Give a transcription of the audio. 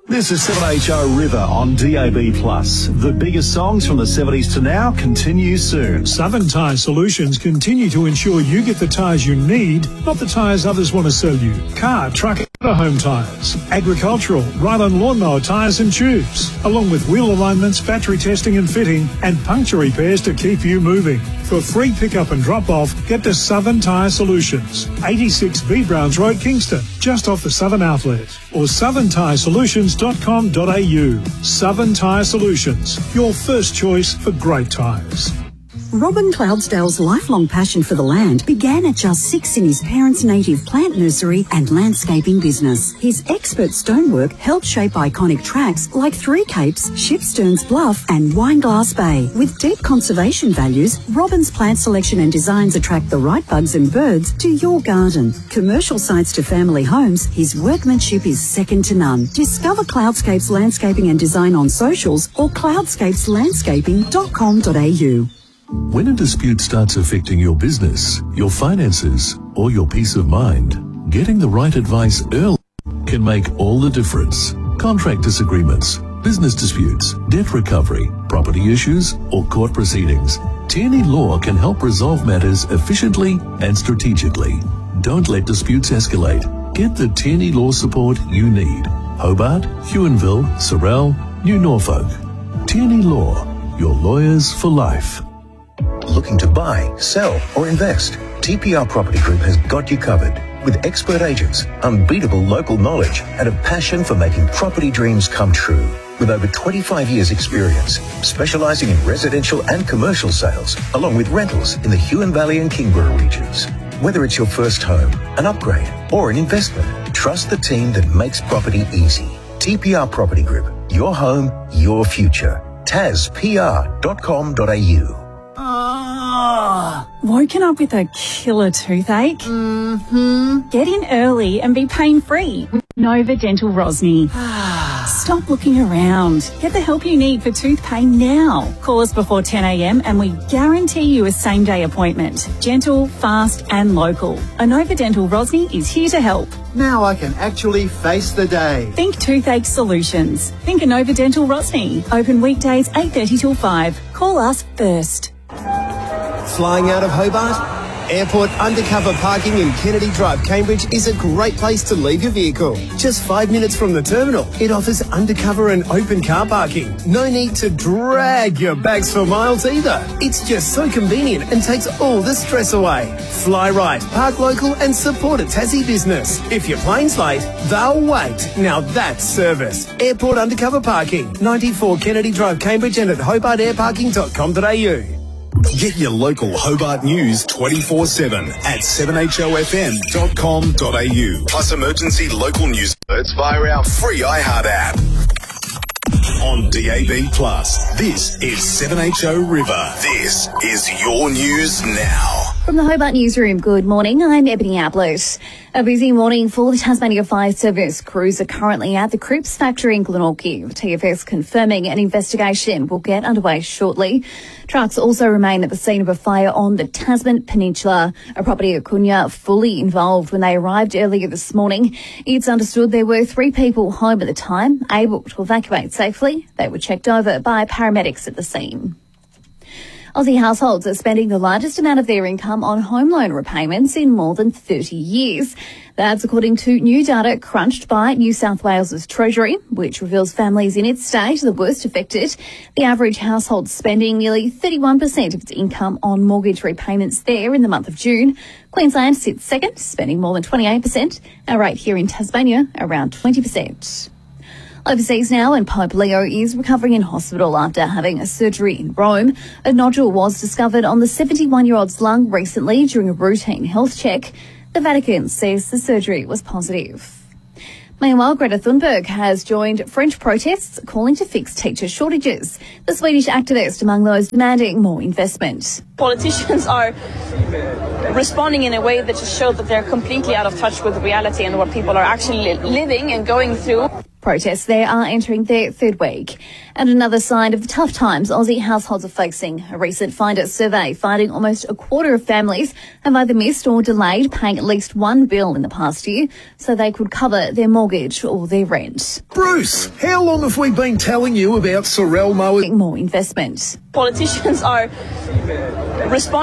This is 7HO River on DAB+. The biggest songs from the 70s to now continue soon. Southern Tyre Solutions continue to ensure you get the tyres you need, not the tyres others want to sell you. Car, truck, home tyres, agricultural, ride-on lawnmower tyres and tubes, along with wheel alignments, battery testing and fitting, and puncture repairs to keep you moving. For free pickup and drop-off, get to Southern Tyre Solutions, 86 B Browns Road, Kingston, just off the Southern Outlet, or southerntyresolutions.com.au. Southern Tyre Solutions, your first choice for great tyres. Robin Cloudsdale's lifelong passion for the land began at just 6 in his parents' native plant nursery and landscaping business. His expert stonework helped shape iconic tracks like Three Capes, Shipsterns Bluff and Wineglass Bay. With deep conservation values, Robin's plant selection and designs attract the right bugs and birds to your garden. Commercial sites to family homes, his workmanship is second to none. Discover Cloudscapes Landscaping and Design on socials or cloudscapeslandscaping.com.au. When a dispute starts affecting your business, your finances, or your peace of mind, getting the right advice early can make all the difference. Contract disagreements, business disputes, debt recovery, property issues, or court proceedings. Tierney Law can help resolve matters efficiently and strategically. Don't let disputes escalate. Get the Tierney Law support you need. Hobart, Huonville, Sorell, New Norfolk. Tierney Law, your lawyers for life. Looking to buy, sell, or invest? TPR Property Group has got you covered. With expert agents, unbeatable local knowledge, and a passion for making property dreams come true. With over 25 years experience, specialising in residential and commercial sales, along with rentals in the Huon Valley and Kingborough regions. Whether it's your first home, an upgrade, or an investment, trust the team that makes property easy. TPR Property Group, your home, your future. tazpr.com.au. Woken up with a killer toothache? Get in early and be pain-free with Nova Dental Rosny. Stop looking around. Get the help you need for tooth pain now. Call us before 10 a.m. and we guarantee you a same-day appointment. Gentle, fast and local. A Nova Dental Rosny is here to help. Now I can actually face the day. Think toothache solutions. Think a Nova Dental Rosny. Open weekdays 8:30 till 5. Call us first. Flying out of Hobart? Airport undercover parking in Kennedy Drive, Cambridge is a great place to leave your vehicle. Just 5 minutes from the terminal, it offers undercover and open car parking. No need to drag your bags for miles either. It's just so convenient and takes all the stress away. Fly right, park local and support a Tassie business. If your plane's late, they'll wait. Now that's service. Airport undercover parking, 94 Kennedy Drive, Cambridge and at hobartairparking.com.au. Get your local Hobart news 24/7 at 7hofm.com.au. Plus emergency local news alerts via our free iHeart app. On DAB+, this is 7HO River. This is your news now. From the Hobart Newsroom, good morning. I'm Ebony Ablett. A busy morning for the Tasmania Fire Service. Crews are currently at the Cripps factory in Glenorchy. TFS confirming an investigation will get underway shortly. Trucks also remain at the scene of a fire on the Tasman Peninsula. A property at Cunha fully involved when they arrived earlier this morning. It's understood there were 3 people home at the time, able to evacuate safely. They were checked over by paramedics at the scene. Aussie households are spending the largest amount of their income on home loan repayments in more than 30 years. That's according to new data crunched by New South Wales's Treasury, which reveals families in its state are the worst affected. The average household spending nearly 31% of its income on mortgage repayments there in the month of June. Queensland sits second, spending more than 28%. Our rate here in Tasmania, around 20%. Overseas now, and Pope Leo is recovering in hospital after having a surgery in Rome. A nodule was discovered on the 71-year-old's lung recently during a routine health check. The Vatican says the surgery was positive. Meanwhile, Greta Thunberg has joined French protests calling to fix teacher shortages. The Swedish activist among those demanding more investment. Politicians are responding in a way that just showed that they're completely out of touch with reality and what people are actually living and going through. Protests there are entering their third week. And another sign of the tough times Aussie households are facing. A recent Find It survey finding almost a quarter of families have either missed or delayed paying at least one bill in the past year so they could cover their mortgage or their rent. Bruce, how long have we been telling you about Sorel mowers? More investment. Politicians are responding